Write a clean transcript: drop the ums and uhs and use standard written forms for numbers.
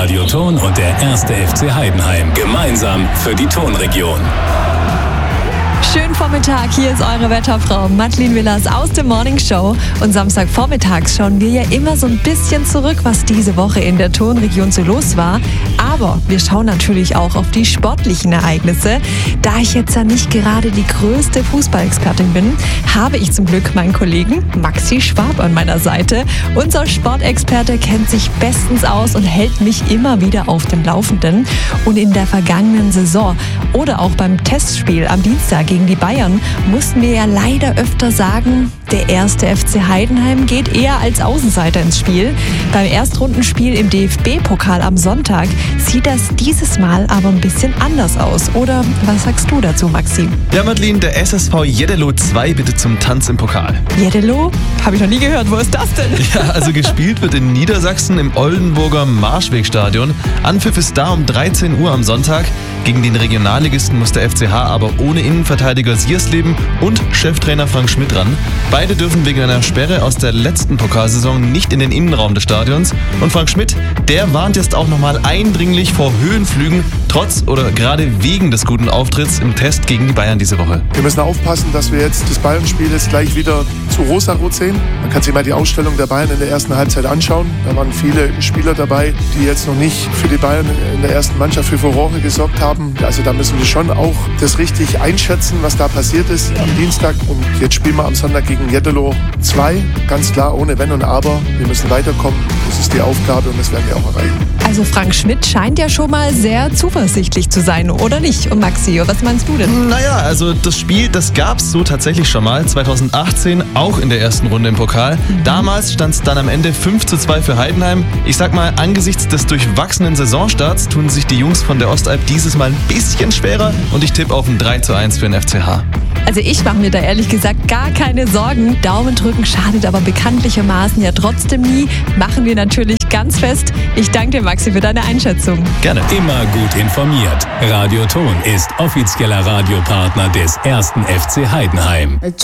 Radio Thon und der 1. FC Heidenheim. Gemeinsam für die Thonregion. Schönen Vormittag, hier ist eure Wetterfrau Madeleine Willers aus der Morning Show. Und Samstagvormittags schauen wir ja immer so ein bisschen zurück, was diese Woche in der Thonregion so los war. Aber wir schauen natürlich auch auf die sportlichen Ereignisse. Da ich jetzt ja nicht gerade die größte Fußballexpertin bin, habe ich zum Glück meinen Kollegen Maxi Schwab an meiner Seite. Unser Sportexperte kennt sich bestens aus und hält mich immer wieder auf dem Laufenden. Und in der vergangenen Saison oder auch beim Testspiel am Dienstag gegen die Bayern mussten wir ja leider öfter sagen, der 1. FC Heidenheim geht eher als Außenseiter ins Spiel. Beim Erstrundenspiel im DFB-Pokal am Sonntag sieht das dieses Mal aber ein bisschen anders aus. Oder was sagst du dazu, Maxi? Ja, Madeleine, der SSV Jeddelo 2 bitte zum Tanz im Pokal. Jeddelo? Habe ich noch nie gehört. Wo ist das denn? Ja, also gespielt wird in Niedersachsen im Oldenburger Marschwegstadion. Anpfiff ist da um 13 Uhr am Sonntag. Gegen den Regionalligisten muss der FCH aber ohne Innenverteidiger Siersleben und Cheftrainer Frank Schmidt ran. Beide dürfen wegen einer Sperre aus der letzten Pokalsaison nicht in den Innenraum des Stadions. Und Frank Schmidt, der warnt jetzt auch nochmal eindringlich vor Höhenflügen, trotz oder gerade wegen des guten Auftritts im Test gegen die Bayern diese Woche. Wir müssen aufpassen, dass wir jetzt das Bayern-Spiel jetzt gleich wieder zu rosarot sehen. Man kann sich mal die Ausstellung der Bayern in der ersten Halbzeit anschauen. Da waren viele Spieler dabei, die jetzt noch nicht für die Bayern in der ersten Mannschaft für Furore gesorgt haben. Also da müssen wir schon auch das richtig einschätzen, was da passiert ist am Dienstag. Und jetzt spielen wir am Sonntag gegen Jeddelo 2. Ganz klar, ohne Wenn und Aber. Wir müssen weiterkommen. Das ist die Aufgabe und das werden wir auch erreichen. Also Frank Schmidt scheint ja schon mal sehr zuversichtlich zu sein, oder nicht? Und Maxi, was meinst du denn? Naja, also das Spiel, das gab es so tatsächlich schon mal, 2018, auch in der ersten Runde im Pokal. Damals stand es dann am Ende 5:2 für Heidenheim. Ich sag mal, angesichts des durchwachsenen Saisonstarts tun sich die Jungs von der Ostalb dieses Mal ein bisschen schwerer und ich tippe auf ein 3:1 für den FCH. Also ich mache mir da ehrlich gesagt gar keine Sorgen. Daumen drücken schadet aber bekanntlichermaßen ja trotzdem nie. Machen wir natürlich ganz fest. Ich danke dir, Maxi, für deine Einschätzung. Gerne. Immer gut informiert. Radio Thon ist offizieller Radiopartner des 1. FC Heidenheim.